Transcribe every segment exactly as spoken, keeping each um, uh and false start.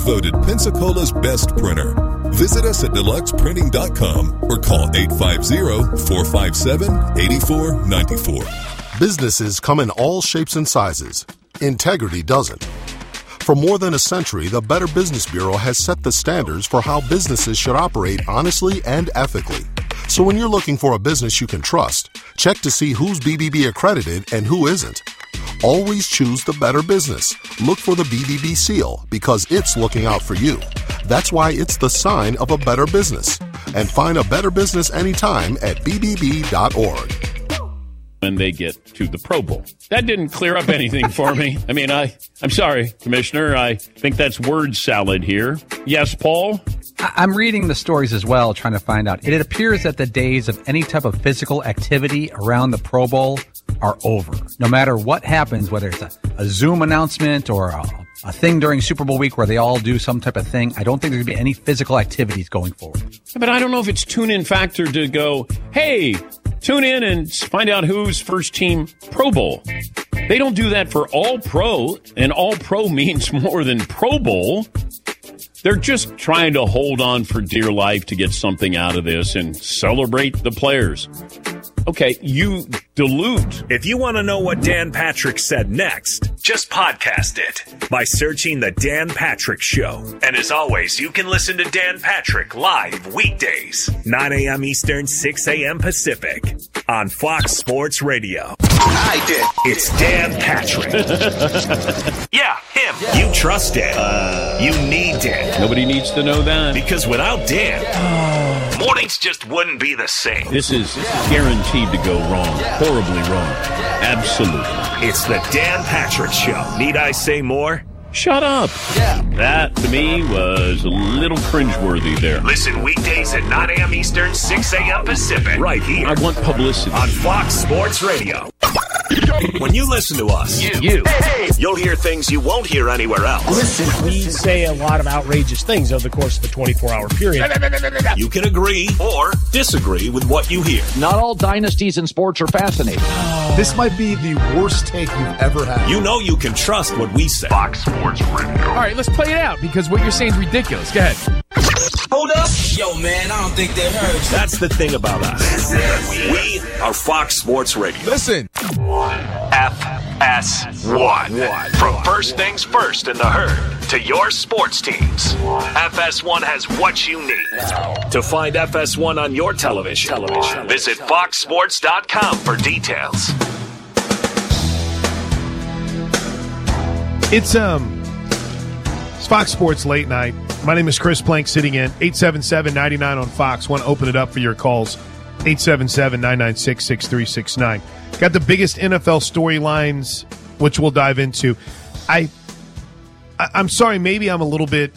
voted Pensacola's best printer. Visit us at deluxe printing dot com or call eight five zero, four five seven, eight four nine four. Businesses come in all shapes and sizes. Integrity doesn't. For more than a century, the Better Business Bureau has set the standards for how businesses should operate honestly and ethically. So when you're looking for a business you can trust, check to see who's B B B accredited and who isn't. Always choose the better business. Look for the B B B seal because it's looking out for you. That's why it's the sign of a better business. And find a better business anytime at b b b dot org. When they get to the Pro Bowl. That didn't clear up anything for me. I mean, I, I'm sorry, Commissioner. I think that's word salad here. Yes, Paul? I'm reading the stories as well, trying to find out. It appears that the days of any type of physical activity around the Pro Bowl are over. No matter what happens, whether it's a, a Zoom announcement or a, a thing during Super Bowl week where they all do some type of thing, I don't think there's going to be any physical activities going forward. But I don't know if it's tune-in factor to go, hey, tune in and find out who's first team Pro Bowl. They don't do that for all pro, and all pro means more than Pro Bowl. They're just trying to hold on for dear life to get something out of this and celebrate the players. Okay, you dilute. If you want to know what Dan Patrick said next, just podcast it by searching The Dan Patrick Show. And as always, you can listen to Dan Patrick live weekdays, nine a.m. Eastern, six a.m. Pacific on Fox Sports Radio. I did. It's Dan Patrick. Yeah, him. Yeah. You trust Dan. Uh, you need Dan. Nobody needs to know that. Because without Dan, yeah. mornings just wouldn't be the same. This is yeah. guaranteed to go wrong. Yeah. Horribly wrong. Yeah. Absolutely. It's the Dan Patrick Show. Need I say more? Shut up. Yeah. That, to me, was a little cringeworthy there. Listen weekdays at nine a.m. Eastern, six a.m. Pacific. Right here. I want publicity. On Fox Sports Radio. When you listen to us, you, you hey, hey. you'll hear things you won't hear anywhere else. Listen, we say a lot of outrageous things over the course of a twenty-four hour period. You can agree or disagree with what you hear. Not all dynasties in sports are fascinating. This might be the worst take you've ever had. You know you can trust what we say. Fox Sports Radio. All right, let's play it out because what you're saying is ridiculous. Go ahead. Hold up. Yo, man, I don't think that hurts. That's the thing about us. We are Fox Sports Radio. Listen. F S one. From first things first in the herd to your sports teams, F S one has what you need. To find F S one on your television, television. visit fox sports dot com for details. It's um, it's Fox Sports Late Night. My name is Chris Plank, sitting in eight seven seven, nine nine on Fox. Want to open it up for your calls. eight seven seven, nine nine six, six three six nine. Got the biggest N F L storylines, which we'll dive into. I, I, I'm sorry, maybe I'm a little bit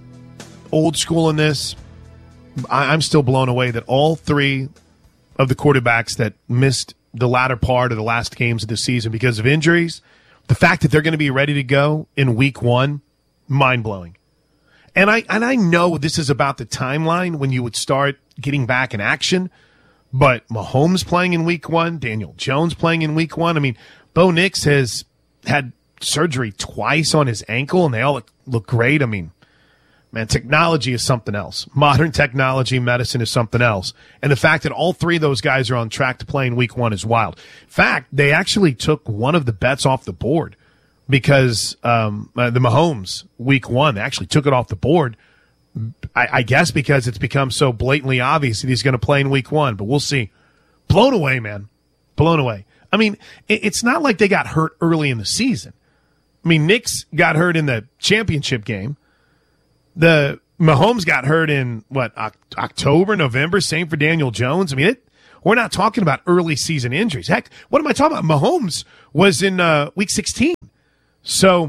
old school in this. I, I'm still blown away that all three of the quarterbacks that missed the latter part of the last games of the season because of injuries, the fact that they're going to be ready to go in week one, mind-blowing. And I and I know this is about the timeline when you would start getting back in action, but Mahomes playing in week one, Daniel Jones playing in week one. I mean, Bo Nix has had surgery twice on his ankle, and they all look, look great. I mean, man, technology is something else. Modern technology, medicine is something else. And the fact that all three of those guys are on track to play in week one is wild. In fact, they actually took one of the bets off the board. Because um, uh, the Mahomes week one, they actually took it off the board, I, I guess because it's become so blatantly obvious that he's going to play in week one. But we'll see. Blown away, man. Blown away. I mean, it, it's not like they got hurt early in the season. I mean, Knicks got hurt in the championship game. The Mahomes got hurt in, what, October, November? Same for Daniel Jones. I mean, it, we're not talking about early season injuries. Heck, what am I talking about? Mahomes was in uh, week sixteen. So,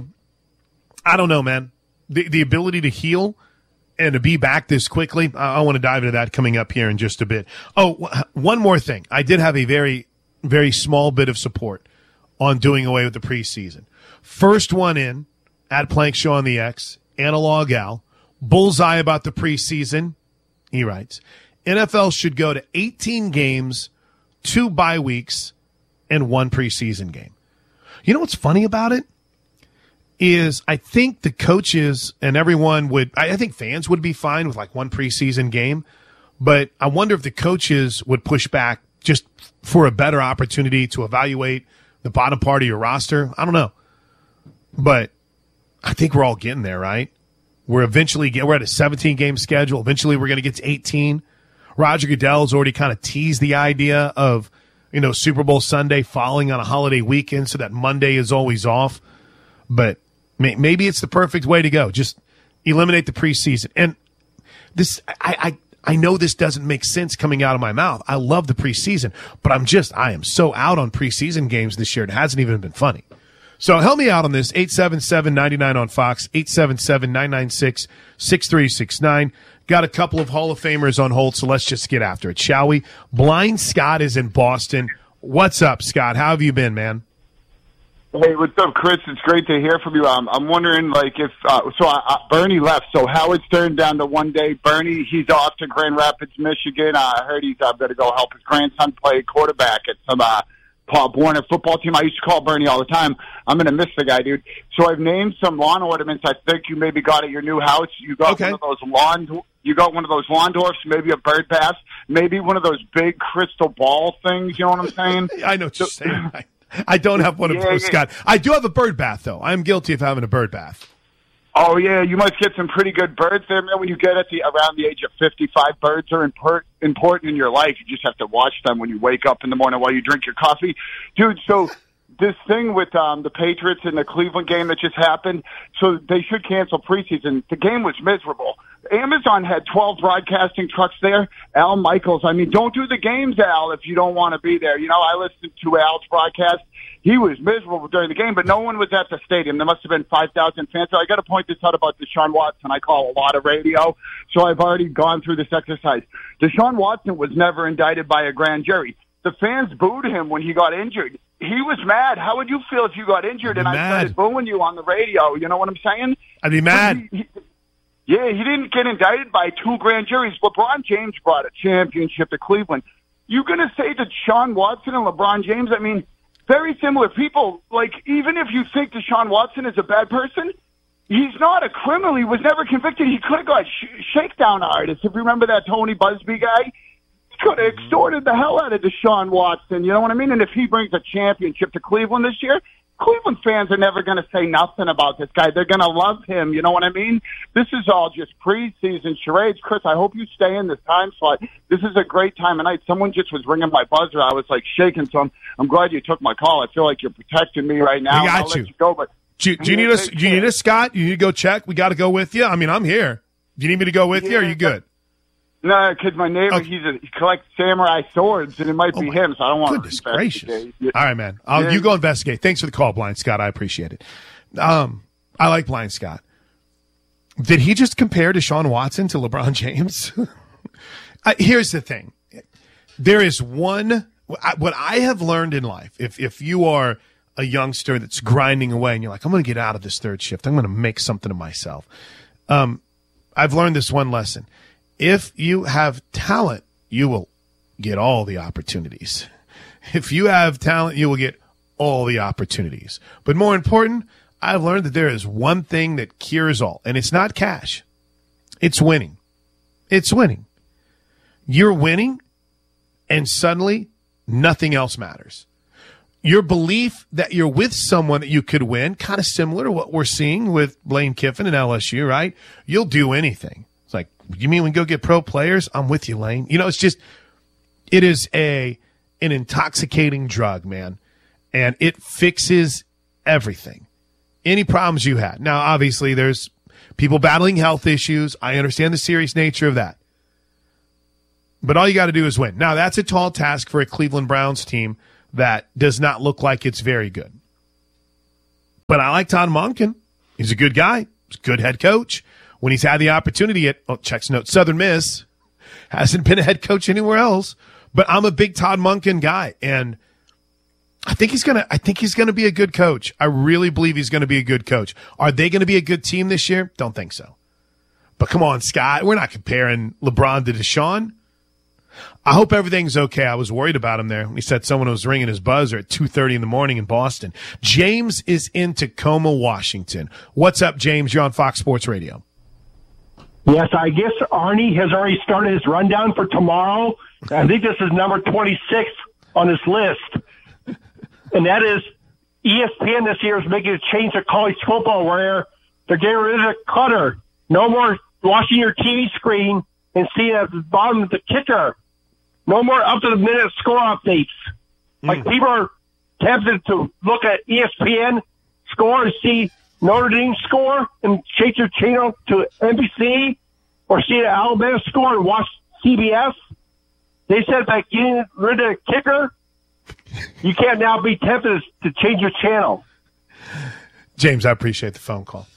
I don't know, man. The the ability to heal and to be back this quickly, I, I want to dive into that coming up here in just a bit. Oh, w- one more thing. I did have a very, very small bit of support on doing away with the preseason. First one in, at Plank Show on the X, Analog Al, bullseye about the preseason. He writes, N F L should go to eighteen games, two bye weeks, and one preseason game. You know what's funny about it? is I think the coaches and everyone would, I, I think fans would be fine with like one preseason game, but I wonder if the coaches would push back just for a better opportunity to evaluate the bottom part of your roster. I don't know. But I think we're all getting there, right? We're eventually get, we're at a seventeen game schedule. Eventually we're going to get to eighteen. Roger Goodell's already kind of teased the idea of, you know, Super Bowl Sunday falling on a holiday weekend so that Monday is always off. But may, maybe it's the perfect way to go. Just eliminate the preseason. And this, I, I, I know this doesn't make sense coming out of my mouth. I love the preseason, but I'm just, I am so out on preseason games this year. It hasn't even been funny. So help me out on this. eight seven seven, nine nine on Fox, eight seven seven, nine nine six, six three six nine. Got a couple of Hall of Famers on hold, so let's just get after it, shall we? Blind Scott is in Boston. What's up, Scott? How have you been, man? Hey, what's up, Chris? It's great to hear from you. Um, I'm wondering, like, if uh, so I, I, Bernie left, so Howard Stern down to one day. Bernie, he's off to Grand Rapids, Michigan. Uh, I heard he's uh, going to go help his grandson play quarterback at some uh, Paul Warner football team. I used to call Bernie all the time. I'm going to miss the guy, dude. So I've named some lawn ornaments I think you maybe got at your new house. You got okay. one of those lawn. You got one of those lawn dwarfs, maybe a bird bath, maybe one of those big crystal ball things. You know what I'm saying? I know what you're saying. I, I don't have one of yeah, those, yeah. Scott. I do have a bird bath, though. I'm guilty of having a bird bath. Oh, yeah, you must get some pretty good birds there, man. When you get at the around the age of fifty-five, birds are import, important in your life. You just have to watch them when you wake up in the morning while you drink your coffee. Dude, so this thing with um, the Patriots and the Cleveland game that just happened, so they should cancel preseason. The game was miserable. Amazon had twelve broadcasting trucks there. Al Michaels, I mean, don't do the games, Al, if you don't want to be there. You know, I listened to Al's broadcast. He was miserable during the game, but no one was at the stadium. There must have been five thousand fans. So I got to point this out about Deshaun Watson. I call a lot of radio, so I've already gone through this exercise. Deshaun Watson was never indicted by a grand jury. The fans booed him when he got injured. He was mad. How would you feel if you got injured and I started booing you on the radio? You know what I'm saying? I'd be mad. He, he, yeah, he didn't get indicted by two grand juries. LeBron James brought a championship to Cleveland. You going to say that Deshaun Watson and LeBron James, I mean, very similar people. Like, even if you think Deshaun Watson is a bad person, he's not a criminal. He was never convicted. He could have got sh- shakedown artists. If you remember that Tony Busby guy, he could have extorted the hell out of Deshaun Watson. You know what I mean? And if he brings a championship to Cleveland this year, Cleveland fans are never going to say nothing about this guy. They're going to love him. You know what I mean? This is all just preseason charades. Chris, I hope you stay in this time slot. This is a great time of night. Someone just was ringing my buzzer. I was like shaking, so I'm, I'm glad you took my call. I feel like you're protecting me right now. We got I'll you. Let you go, but do, do you need us? Do you need us, Scott? You need to go check. We got to go with you. I mean, I'm here. Do you need me to go with yeah, you? Or are you good? No, because my neighbor, okay. he's a, he collects samurai swords, and it might be oh him, so I don't want goodness to gracious. All right, man. I'll, yeah. You go investigate. Thanks for the call, Blind Scott. I appreciate it. Um, I like Blind Scott. Did he just compare Deshaun Watson to LeBron James? uh, here's the thing. There is one – what I have learned in life, if if you are a youngster that's grinding away and you're like, I'm going to get out of this third shift. I'm going to make something of myself. Um, I've learned this one lesson. If you have talent, you will get all the opportunities. If you have talent, you will get all the opportunities. But more important, I've learned that there is one thing that cures all, and it's not cash. It's winning. It's winning. You're winning, and suddenly nothing else matters. Your belief that you're with someone that you could win, kind of similar to what we're seeing with Lane Kiffin and L S U, right? You'll do anything. It's like, you mean we go get pro players? I'm with you, Lane. You know, it's just, it is a an intoxicating drug, man, and it fixes everything. Any problems you had. Now, obviously, there's people battling health issues. I understand the serious nature of that. But all you got to do is win. Now, that's a tall task for a Cleveland Browns team that does not look like it's very good. But I like Todd Monken. He's a good guy. He's a good head coach. When he's had the opportunity at, oh, checks note, Southern Miss, hasn't been a head coach anywhere else. But I'm a big Todd Monken guy, and I think he's gonna. I think he's gonna be a good coach. I really believe he's gonna be a good coach. Are they gonna be a good team this year? Don't think so. But come on, Scott, we're not comparing LeBron to Deshaun. I hope everything's okay. I was worried about him there. He said someone was ringing his buzzer at two thirty in the morning in Boston. James is in Tacoma, Washington. What's up, James? You're on Fox Sports Radio. Yes, I guess Arnie has already started his rundown for tomorrow. I think this is number twenty-six on his list. And that is E S P N this year is making a change to college football where they're getting rid of the cutter. No more watching your T V screen and seeing at the bottom of the kicker. No more up-to-the-minute score updates. Mm. Like, people are tempted to look at E S P N score and see Notre Dame score and change your channel to N B C or see the Alabama score and watch C B S. They said by getting rid of the kicker, you can't now be tempted to change your channel. James, I appreciate the phone call.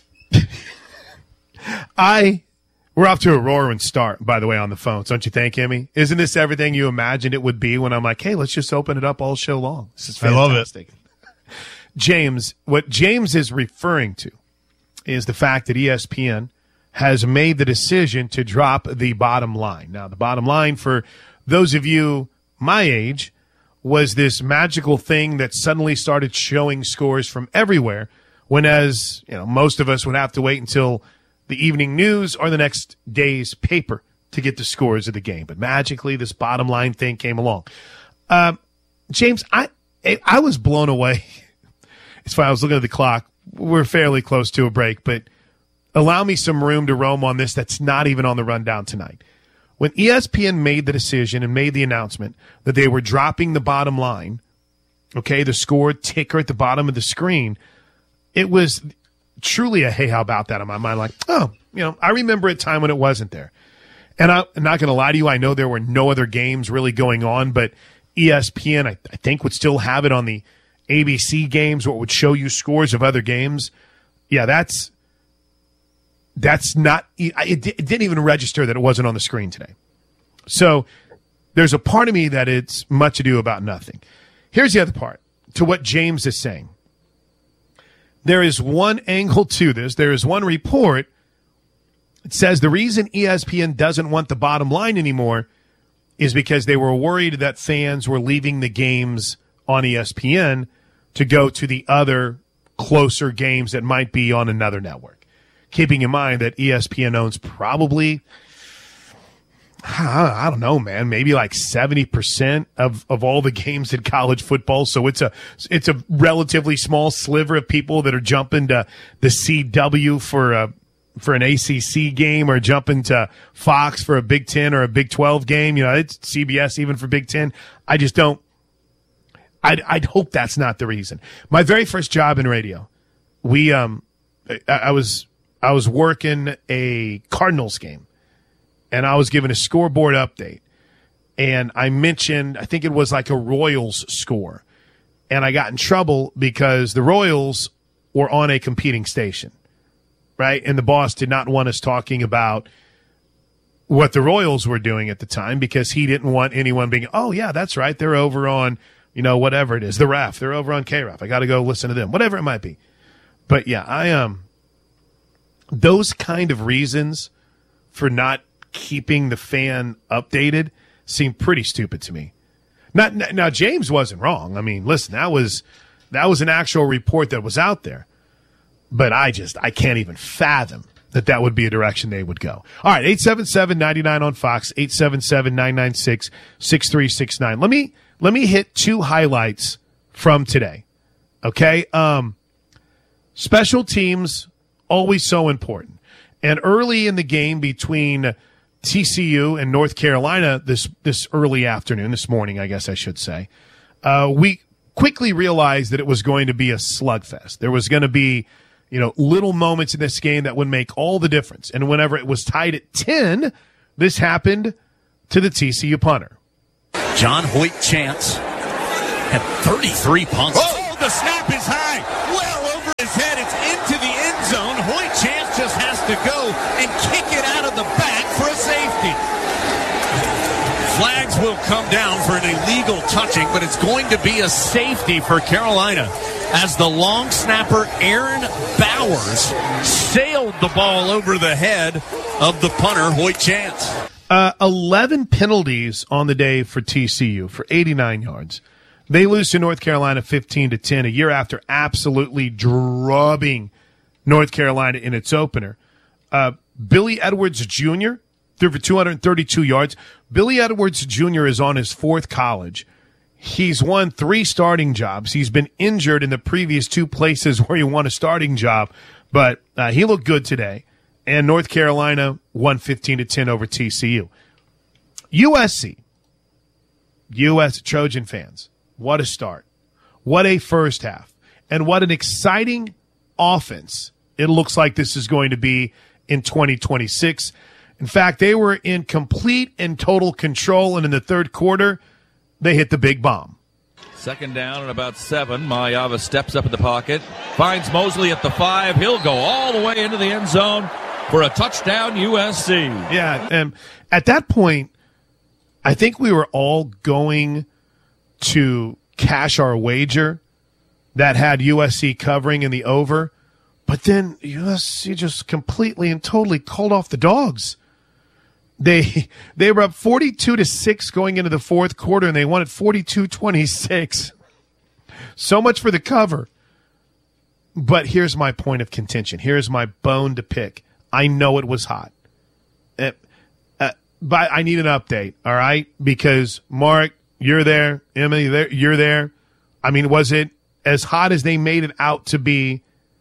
I... We're off to a roaring start, by the way, on the phones. Don't you think, Emmy? Isn't this everything you imagined it would be when I'm like, hey, let's just open it up all show long? This is fantastic. I love it. James, what James is referring to is the fact that E S P N has made the decision to drop the bottom line. Now, the bottom line, for those of you my age, was this magical thing that suddenly started showing scores from everywhere, when, as you know, most of us would have to wait until the evening news or the next day's paper to get the scores of the game. But magically, this bottom line thing came along. Um, James, I I was blown away. It's fine. I was looking at the clock. We're fairly close to a break, but allow me some room to roam on this that's not even on the rundown tonight. When E S P N made the decision and made the announcement that they were dropping the bottom line, okay, the score ticker at the bottom of the screen, it was truly a hey, how about that in my mind? Like, oh, you know, I remember a time when it wasn't there. And I, I'm not going to lie to you, I know there were no other games really going on, but E S P N, I, I think, would still have it on the A B C games, or it would show you scores of other games. Yeah, that's that's not – it, it didn't even register that it wasn't on the screen today. So there's a part of me that it's much ado about nothing. Here's the other part to what James is saying. There is one angle to this. There is one report that says the reason E S P N doesn't want the bottom line anymore is because they were worried that fans were leaving the games on E S P N to go to the other closer games that might be on another network. Keeping in mind that E S P N owns probably, I don't know, man, maybe like seventy percent of, of all the games in college football. So it's a, it's a relatively small sliver of people that are jumping to the C W for a, for an A C C game, or jumping to Fox for a Big Ten or a Big twelve game. You know, it's C B S even for Big Ten. I just don't, I'd, I'd hope that's not the reason. My very first job in radio, we, um, I, I was, I was working a Cardinals game, and I was given a scoreboard update, and I mentioned, I think it was like a Royals score, and I got in trouble because the Royals were on a competing station, right? And the boss did not want us talking about what the Royals were doing at the time, because he didn't want anyone being, oh, yeah, that's right, they're over on, you know, whatever it is, the Ref, they're over on K-Ref, I got to go listen to them, whatever it might be. But, yeah, I um, those kind of reasons for not keeping the fan updated seem pretty stupid to me. Not, now, James wasn't wrong. I mean, listen, that was that was an actual report that was out there. But I just, I can't even fathom that that would be a direction they would go. All right, eight seven seven, nine nine on Fox, eight seven seven, nine nine six, six three six nine. Let me, let me hit two highlights from today, okay? Um, special teams, always so important. And early in the game between T C U and North Carolina this this early afternoon, this morning, I guess I should say, uh, we quickly realized that it was going to be a slugfest. There was going to be, you know, little moments in this game that would make all the difference. And whenever it was tied at ten, this happened to the T C U punter. John Hoyt Chance had thirty-three punts. Oh, the snap is high. Well over his head. It's into the end zone. Hoyt Chance just has to go and kick it out of the back for a safety. Flags will come down for an illegal touching, but it's going to be a safety for Carolina as the long snapper Aaron Bowers sailed the ball over the head of the punter Hoyt Chance. Uh, eleven penalties on the day for T C U for eighty-nine yards. They lose to North Carolina fifteen to ten a year after absolutely drubbing North Carolina in its opener. Uh, Billy Edwards Junior threw for two hundred thirty-two yards. Billy Edwards Junior is on his fourth college. He's won three starting jobs. He's been injured in the previous two places where he won a starting job, but uh, he looked good today. And North Carolina won fifteen to ten over T C U. U S C, U S Trojan fans, what a start. What a first half. And what an exciting offense it looks like this is going to be in twenty twenty-six. In fact, they were in complete and total control, and in the third quarter, they hit the big bomb. Second down and about seven. Mayava steps up in the pocket, finds Mosley at the five. He'll go all the way into the end zone for a touchdown, U S C. Yeah, and at that point, I think we were all going to cash our wager that had U S C covering in the over, but then U S C just completely and totally called off the dogs. They they were up forty-two to six going into the fourth quarter, and they won at forty-two twenty-six. So much for the cover. But here's my point of contention. Here's my bone to pick. I know it was hot. It, uh, but I need an update, all right? Because, Mark, you're there. Emily, there, you're there. I mean, was it as hot as they made it out to be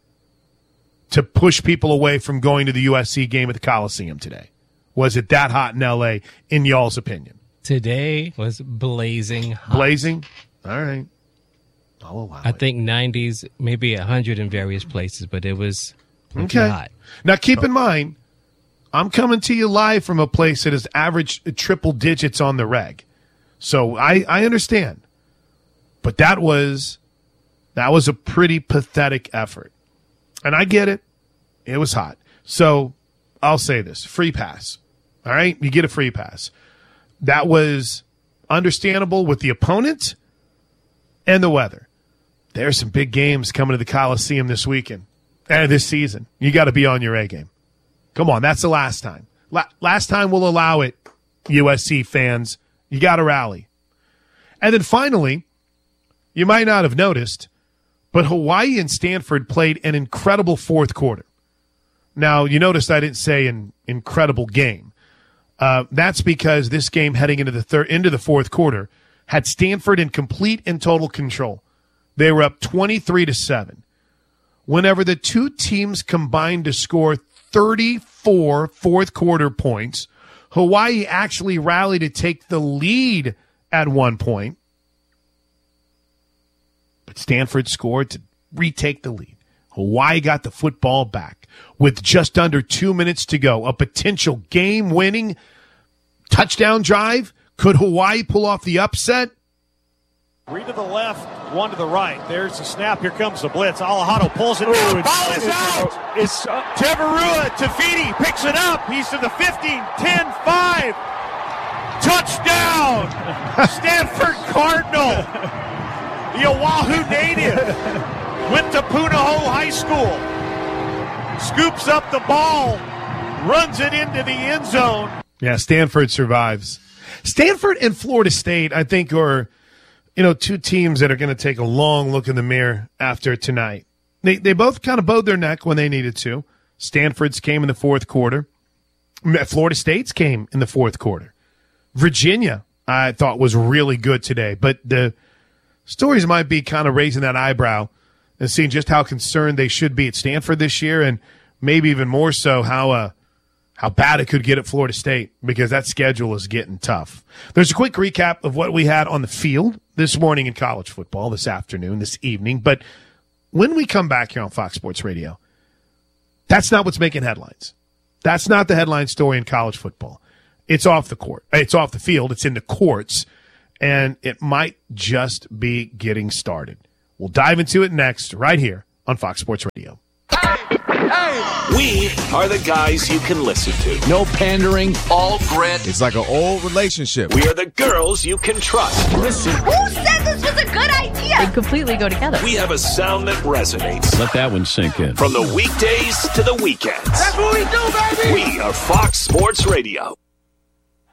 to push people away from going to the U S C game at the Coliseum today? Was it that hot in L A, in y'all's opinion? Today was blazing hot. Blazing? All right. I'll allow I it. think nineties, maybe one hundred in various places, but it was okay. hot. Now, keep in mind, I'm coming to you live from a place that has averaged triple digits on the reg. So I, I understand. But that was that was a pretty pathetic effort. And I get it. It was hot. So I'll say this. Free pass. All right? You get a free pass. That was understandable with the opponent and the weather. There's some big games coming to the Coliseum this weekend and this season. You got to be on your A game. Come on, that's the last time. La- last time we'll allow it, U S C fans. You got to rally. And then finally, you might not have noticed, but Hawaii and Stanford played an incredible fourth quarter. Now, you noticed I didn't say an incredible game. Uh, that's because this game heading into the third, into the fourth quarter had Stanford in complete and total control. They were up twenty-three to seven. Whenever the two teams combined to score thirty-four fourth quarter points, Hawaii actually rallied to take the lead at one point. But Stanford scored to retake the lead. Hawaii got the football back with just under two minutes to go. A potential game-winning touchdown drive. Could Hawaii pull off the upset? Three to the left, one to the right. There's the snap. Here comes the blitz. Alejandro pulls it. Ooh, ball is out. It's uh, Teverua. Tafiti picks it up. He's to the fifteen, ten, five. Touchdown. Stanford Cardinal. The Oahu native went to Punahou High School. Scoops up the ball. Runs it into the end zone. Yeah, Stanford survives. Stanford and Florida State, I think, are, you know, two teams that are going to take a long look in the mirror after tonight. They they both kind of bowed their neck when they needed to. Stanford's came in the fourth quarter. Florida State's came in the fourth quarter. Virginia, I thought, was really good today. But the stories might be kind of raising that eyebrow and seeing just how concerned they should be at Stanford this year, and maybe even more so how uh, how bad it could get at Florida State, because that schedule is getting tough. There's a quick recap of what we had on the field this morning in college football, this afternoon, this evening. But when we come back here on Fox Sports Radio, that's not what's making headlines. That's not the headline story in college football. It's off the court. It's off the field. It's in the courts, and it might just be getting started. We'll dive into it next right here on Fox Sports Radio. We are the guys you can listen to. No pandering, all grit. It's like an old relationship. We are the girls you can trust. Listen. Who said this was a good idea? They completely go together. We have a sound that resonates. Let that one sink in. From the weekdays to the weekends. That's what we do, baby. We are Fox Sports Radio.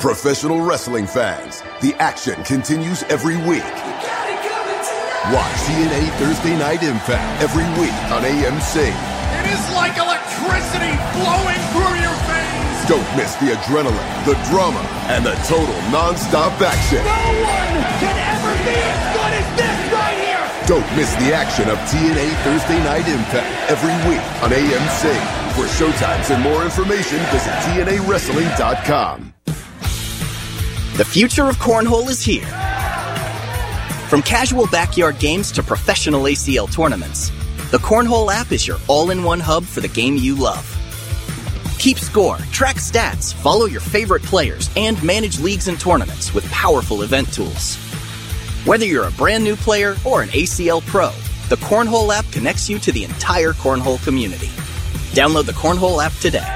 Professional wrestling fans, the action continues every week. Watch T N A Thursday Night Impact every week on A M C. It is like electricity flowing through your veins. Don't miss the adrenaline, the drama, and the total non-stop action. No one can ever be as good as this right here. Don't miss the action of T N A Thursday Night Impact every week on A M C. For showtimes and more information, visit T N A wrestling dot com. The future of cornhole is here. From casual backyard games to professional A C L tournaments, the Cornhole app is your all-in-one hub for the game you love. Keep score, track stats, follow your favorite players, and manage leagues and tournaments with powerful event tools. Whether you're a brand new player or an A C L pro, the Cornhole app connects you to the entire Cornhole community. Download the Cornhole app today.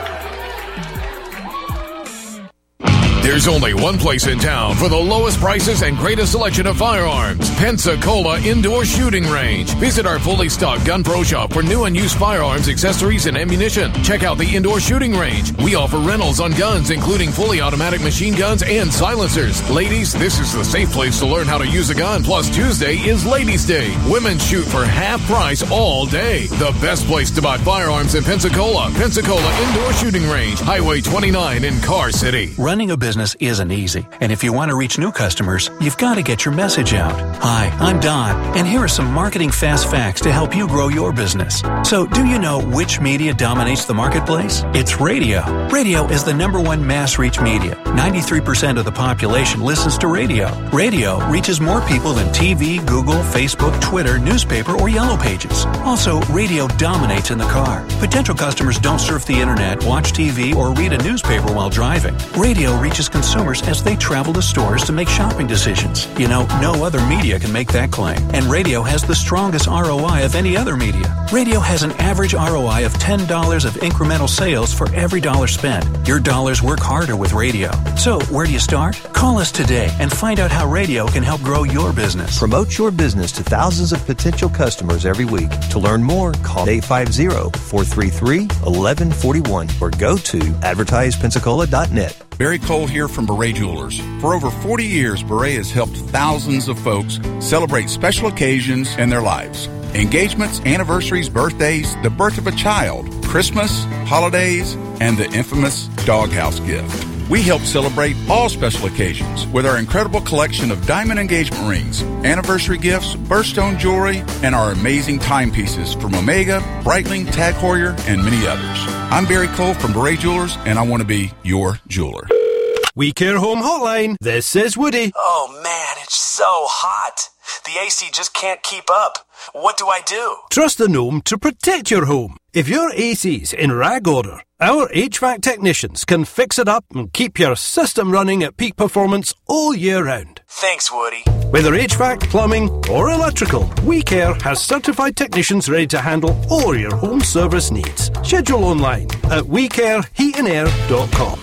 There's only one place in town for the lowest prices and greatest selection of firearms. Pensacola Indoor Shooting Range. Visit our fully stocked Gun Pro Shop for new and used firearms, accessories, and ammunition. Check out the Indoor Shooting Range. We offer rentals on guns, including fully automatic machine guns and silencers. Ladies, this is the safe place to learn how to use a gun. Plus, Tuesday is Ladies' Day. Women shoot for half price all day. The best place to buy firearms in Pensacola. Pensacola Indoor Shooting Range. Highway twenty-nine in Car City. Running a business isn't easy, and if you want to reach new customers, you've got to get your message out. Hi, I'm Don, and here are some marketing fast facts to help you grow your business. So, do you know which media dominates the marketplace? It's radio. Radio is the number one mass reach media. ninety-three percent of the population listens to radio. Radio reaches more people than T V, Google, Facebook, Twitter, newspaper, or Yellow Pages. Also, radio dominates in the car. Potential customers don't surf the internet, watch T V, or read a newspaper while driving. Radio reaches consumers as they travel to stores to make shopping decisions. You know, no other media can make that claim. And radio has the strongest R O I of any other media. Radio has an average R O I of ten dollars of incremental sales for every dollar spent. Your dollars work harder with radio. So, where do you start? Call us today and find out how radio can help grow your business. Promote your business to thousands of potential customers every week. To learn more, call eight five zero, four three three, one one four one or go to advertise pensacola dot net. Barry Cole here from Beret Jewelers. For over forty years, Beret has helped thousands of folks celebrate special occasions in their lives. Engagements, anniversaries, birthdays, the birth of a child, Christmas, holidays, and the infamous doghouse gift. We help celebrate all special occasions with our incredible collection of diamond engagement rings, anniversary gifts, birthstone jewelry, and our amazing timepieces from Omega, Breitling, Tag Heuer, and many others. I'm Barry Cole from Beret Jewelers, and I want to be your jeweler. We Care Home Hotline. This is Woody. Oh, man, it's so hot. The A C just can't keep up. What do I do? Trust the Gnome to protect your home. If your A C's in rag order, our H V A C technicians can fix it up and keep your system running at peak performance all year round. Thanks, Woody. Whether H V A C, plumbing, or electrical, We Care has certified technicians ready to handle all your home service needs. Schedule online at we care heat and air dot com.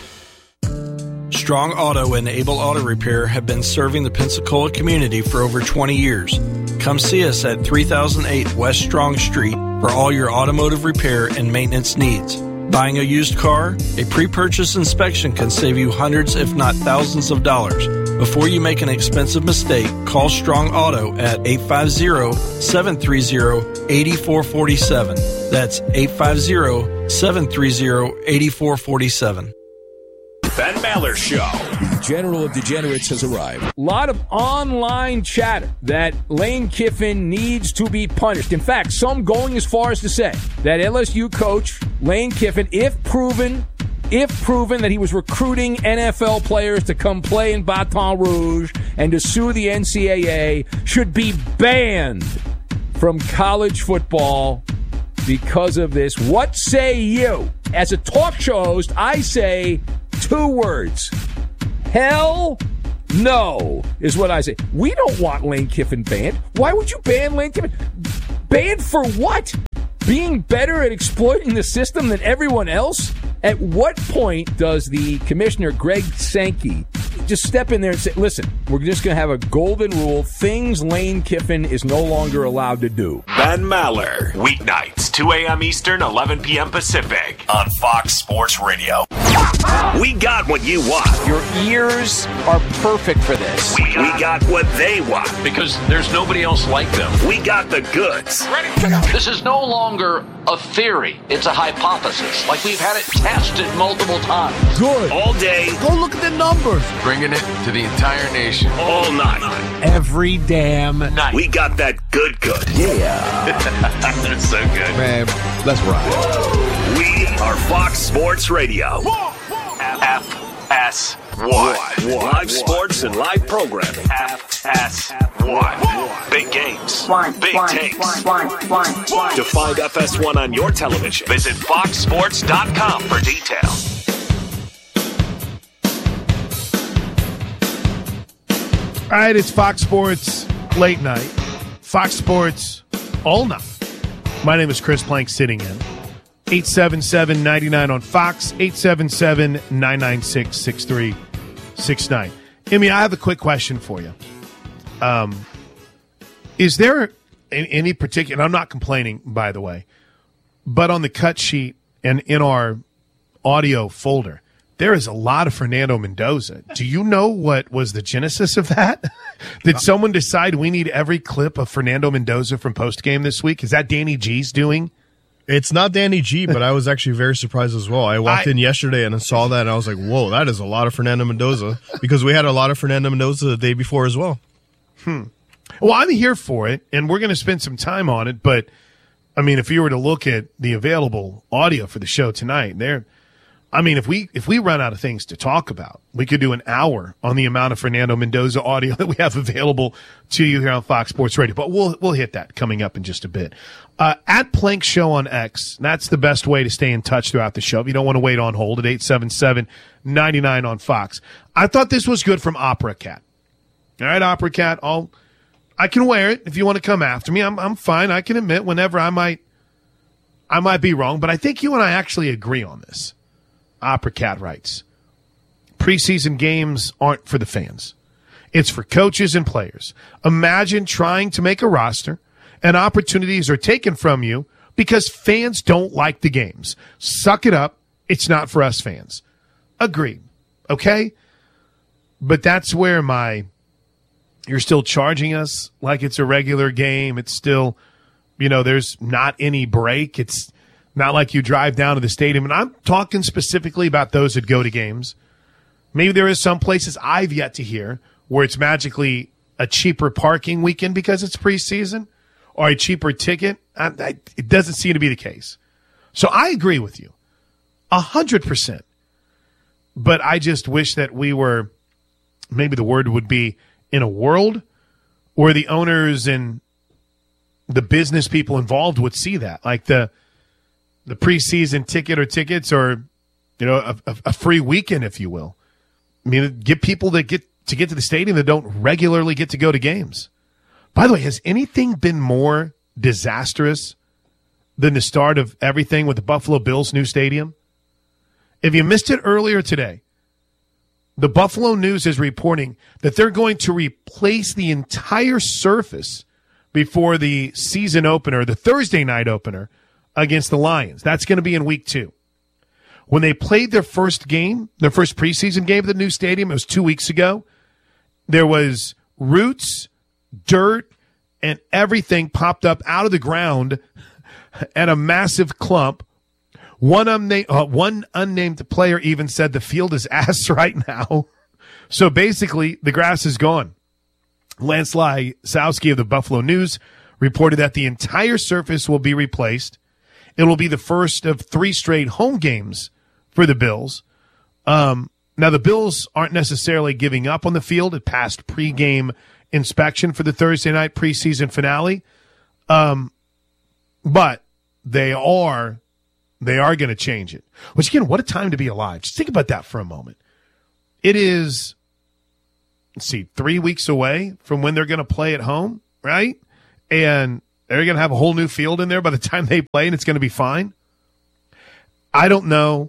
Strong Auto and Able Auto Repair have been serving the Pensacola community for over twenty years. Come see us at three thousand eight West Strong Street for all your automotive repair and maintenance needs. Buying a used car? A pre-purchase inspection can save you hundreds if not thousands of dollars. Before you make an expensive mistake, call Strong Auto at eight five zero, seven three zero, eight four four seven. That's eight five zero, seven three zero, eight four four seven. Ben Maller Show. The General of Degenerates has arrived. A lot of online chatter that Lane Kiffin needs to be punished. In fact, some going as far as to say that L S U coach Lane Kiffin, if proven, if proven that he was recruiting N F L players to come play in Baton Rouge and to sue the N C double A, should be banned from college football because of this. What say you? As a talk show host, I say two words. Hell no is what I say. We don't want Lane Kiffin banned. Why would you ban Lane Kiffin? Banned for what? Being better at exploiting the system than everyone else? At what point does the commissioner, Greg Sankey, just step in there and say, listen, we're just going to have a golden rule. Things Lane Kiffin is no longer allowed to do. Ben Maller, weeknights, two a.m. Eastern, eleven p.m. Pacific on Fox Sports Radio. We got what you want. Your ears are perfect for this. We got, we got what they want. Because there's nobody else like them. We got the goods. This is no longer a theory. It's a hypothesis. Like we've had it tested multiple times. Good. All day. Go look at the numbers. Bringing it to the entire nation. All night. Every damn night. We got that good good. Yeah. That's so good. Man, let's ride. We are Fox Sports Radio. F S one. Live sports and live programming. F S one. Big games. Big takes. To find F S one on your television, visit fox sports dot com for details. All right, it's Fox Sports Late Night. Fox Sports All Night. My name is Chris Plank, sitting in. eight seven seven, nine nine on Fox, eight seven seven, nine nine six, six three six nine. Emmy, I have a quick question for you. Um, is there any particular, I'm not complaining, by the way, but on the cut sheet and in our audio folder, there is a lot of Fernando Mendoza. Do you know what was the genesis of that? Did someone decide we need every clip of Fernando Mendoza from postgame this week? Is that Danny G's doing? It's not Danny G, but I was actually very surprised as well. I walked I, in yesterday and I saw that, and I was like, whoa, that is a lot of Fernando Mendoza, because we had a lot of Fernando Mendoza the day before as well. Hmm. Well, I'm here for it, and we're going to spend some time on it, but, I mean, if you were to look at the available audio for the show tonight, there, I mean, if we if we run out of things to talk about, we could do an hour on the amount of Fernando Mendoza audio that we have available to you here on Fox Sports Radio. But we'll we'll hit that coming up in just a bit. Uh, at Plank Show on X, that's the best way to stay in touch throughout the show. If you don't want to wait on hold at eight seven seven, nine nine on Fox. I thought this was good from Opera Cat. All right, Opera Cat, I'll I can wear it if you want to come after me. I'm I'm fine. I can admit whenever I might I might be wrong, but I think you and I actually agree on this. Opera Cat writes, preseason games aren't for the fans. It's for coaches and players. Imagine trying to make a roster and opportunities are taken from you because fans don't like the games. Suck it up. It's not for us fans. Agreed. Okay? But that's where my, you're still charging us like it's a regular game. It's still, you know, there's not any break. It's not like you drive down to the stadium. And I'm talking specifically about those that go to games. Maybe there is some places I've yet to hear where it's magically a cheaper parking weekend because it's preseason or a cheaper ticket. I, I, it doesn't seem to be the case. So I agree with you a hundred percent. But I just wish that we were, maybe the word would be, in a world where the owners and the business people involved would see that. Like the, the preseason ticket or tickets or, you know, a, a, a free weekend, if you will. I mean, get people that get to get to the stadium that don't regularly get to go to games. By the way, has anything been more disastrous than the start of everything with the Buffalo Bills' new stadium? If you missed it earlier today, the Buffalo News is reporting that they're going to replace the entire surface before the season opener, the Thursday night opener, against the Lions. That's going to be in week two. When they played their first game, their first preseason game at the new stadium, it was two weeks ago, there was roots, dirt, and everything popped up out of the ground at a massive clump. One, unna- uh, one unnamed player even said the field is ass right now. So basically, the grass is gone. Lance Lysowski of the Buffalo News reported that the entire surface will be replaced. It will be the first of three straight home games for the Bills. Um, now, the Bills aren't necessarily giving up on the field. It passed pregame inspection for the Thursday night preseason finale. Um, but they are they are going to change it. Which, again, what a time to be alive. Just think about that for a moment. It is, let's see, three weeks away from when they're going to play at home, right? And they're going to have a whole new field in there by the time they play, and it's going to be fine. I don't know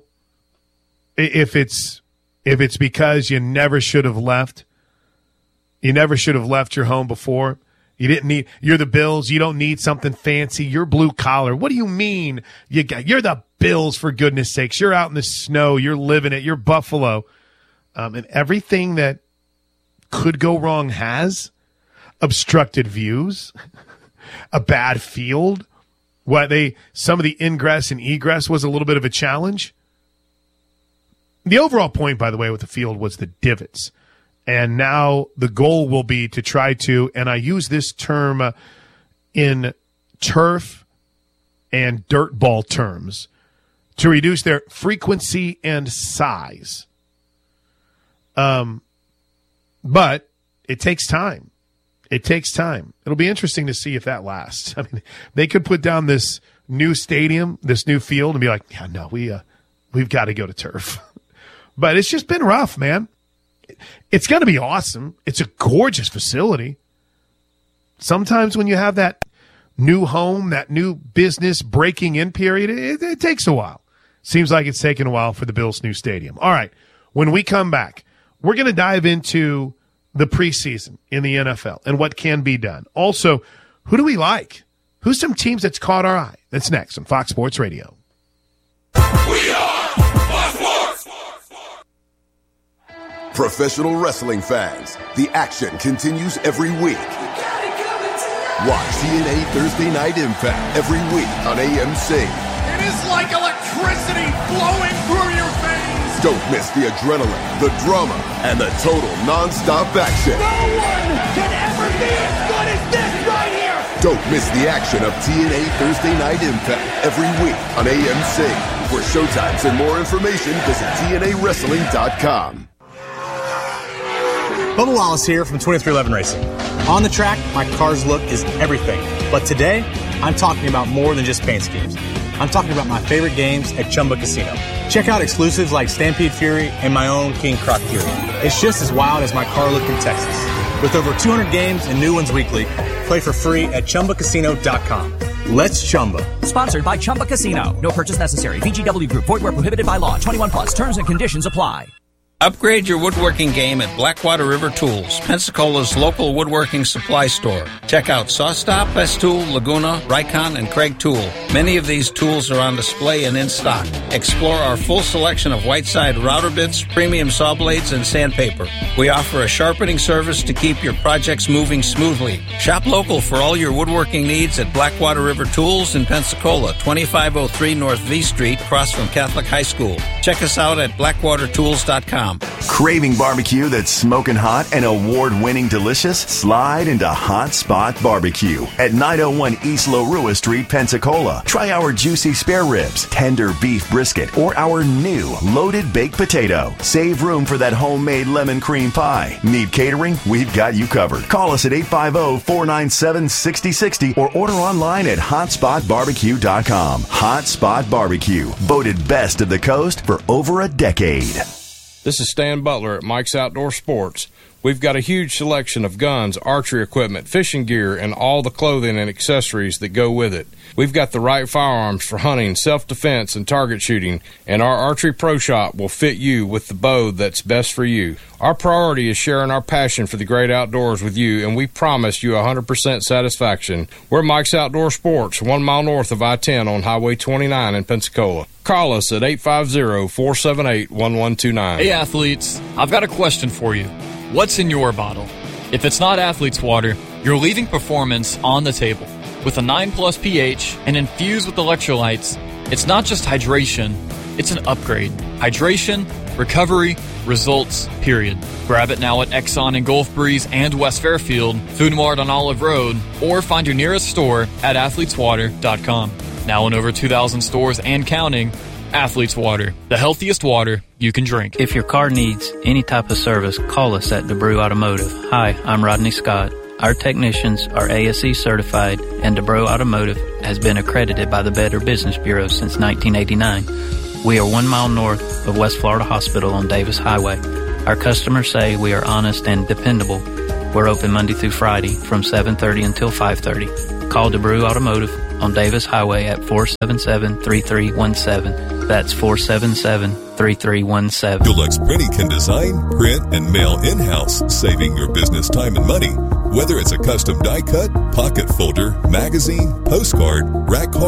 if it's if it's because you never should have left. You never should have left your home before. You didn't need, you're the Bills. You don't need something fancy. You're blue collar. What do you mean? You got, you're the Bills, for goodness sakes. You're out in the snow. You're living it. You're Buffalo. Um, and everything that could go wrong has obstructed views, a bad field. What they, some of the ingress and egress was a little bit of a challenge. The overall point, by the way, with the field was the divots. And now the goal will be to try to, and I use this term uh, in turf and dirt ball terms, to reduce their frequency and size. Um, but it takes time. It takes time. It'll be interesting to see if that lasts. I mean, they could put down this new stadium, this new field, and be like, yeah, no, we, uh, we've got to go to turf. But it's just been rough, man. It's going to be awesome. It's a gorgeous facility. Sometimes when you have that new home, that new business breaking in period, it, it takes a while. Seems like it's taken a while for the Bills' new stadium. All right, when we come back, we're going to dive into the preseason in the N F L and what can be done. Also, who do we like? Who's some teams that's caught our eye? That's next on Fox Sports Radio. We are Fox Sports. Professional wrestling fans, the action continues every week. Watch T N A Thursday Night Impact every week on A M C. It is like electricity flowing through your veins. Don't miss the adrenaline, the drama, and the total non-stop action. No one can ever be as good as this right here. Don't miss the action of T N A Thursday Night Impact every week on A M C. For showtimes and more information, visit T N A wrestling dot com. Bubba Wallace here from twenty-three eleven Racing. On the track, my car's look is everything. But today, I'm talking about more than just paint schemes. I'm talking about my favorite games at Chumba Casino. Check out exclusives like Stampede Fury and my own King Croc Fury. It's just as wild as my car look in Texas. With over two hundred games and new ones weekly, play for free at Chumba Casino dot com. Let's Chumba. Sponsored by Chumba Casino. No purchase necessary. V G W Group. Void where prohibited by law. twenty-one plus. Terms and conditions apply. Upgrade your woodworking game at Blackwater River Tools, Pensacola's local woodworking supply store. Check out SawStop, Festool, Laguna, Rikon, and Craig Tool. Many of these tools are on display and in stock. Explore our full selection of Whiteside router bits, premium saw blades, and sandpaper. We offer a sharpening service to keep your projects moving smoothly. Shop local for all your woodworking needs at Blackwater River Tools in Pensacola, twenty-five oh three North V Street, across from Catholic High School. Check us out at blackwater tools dot com. Craving barbecue that's smoking hot and award-winning delicious? Slide into Hot Spot Barbecue at nine oh one East Lorua Street, Pensacola. Try our juicy spare ribs, tender beef brisket, or our new loaded baked potato. Save room for that homemade lemon cream pie. Need catering? We've got you covered. Call us at eight five zero, four nine seven, six zero six zero or order online at hot spot barbecue dot com. Hot Spot Barbecue, voted best of the coast for over a decade. This is Stan Butler at Mike's Outdoor Sports. We've got a huge selection of guns, archery equipment, fishing gear, and all the clothing and accessories that go with it. We've got the right firearms for hunting, self-defense, and target shooting, and our Archery Pro Shop will fit you with the bow that's best for you. Our priority is sharing our passion for the great outdoors with you, and we promise you one hundred percent satisfaction. We're Mike's Outdoor Sports, one mile north of I ten on Highway twenty-nine in Pensacola. Call us at eight five zero, four seven eight, one one two nine. Hey, athletes, I've got a question for you. What's in your bottle? If it's not Athlete's Water, you're leaving performance on the table. With a nine plus pH and infused with electrolytes, it's not just hydration, it's an upgrade. Hydration, recovery, results, period. Grab it now at Exxon in Gulf Breeze and West Fairfield, Food Mart on Olive Road, or find your nearest store at athletes water dot com. Now in over two thousand stores and counting, Athlete's Water, the healthiest water you can drink. If your car needs any type of service, call us at DeBrew Automotive. Hi, I'm Rodney Scott. Our technicians are A S E certified, and DeBrew Automotive has been accredited by the Better Business Bureau since nineteen eighty-nine. We are one mile north of West Florida Hospital on Davis Highway. Our customers say we are honest and dependable. We're open Monday through Friday from seven thirty until five thirty. Call DeBrew Automotive on Davis Highway at four seven seven, three three one seven. That's four seven seven, three three one seven. Deluxe Printing can design, print, and mail in-house, saving your business time and money. Whether it's a custom die cut, pocket folder, magazine, postcard, rack card,